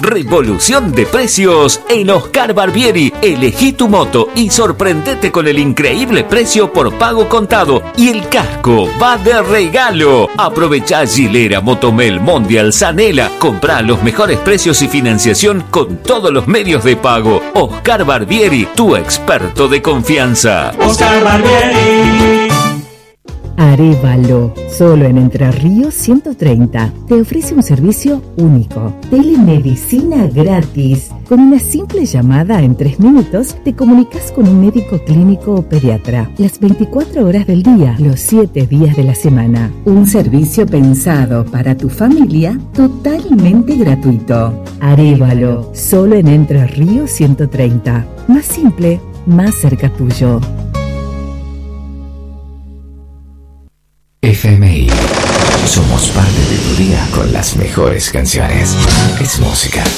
Revolución de precios en Oscar Barbieri. Elegí tu moto y sorprendete con el increíble precio por pago contado. Y el casco va de regalo. Aprovecha Gilera, Motomel, Mondial, Zanela. Comprá los mejores precios y financiación con todos los medios de pago. Oscar Barbieri, tu experto de confianza. Oscar Barbieri. Arévalo, solo en Entre Ríos 130, te ofrece un servicio único. Telemedicina gratis. Con una simple llamada en 3 minutos, te comunicas con un médico clínico o pediatra. Las 24 horas del día, los 7 días de la semana. Un servicio pensado para tu familia, totalmente gratuito. Arévalo, solo en Entre Ríos 130. Más simple, más cerca tuyo. FMI. Somos parte de tu día con las mejores canciones. Es música.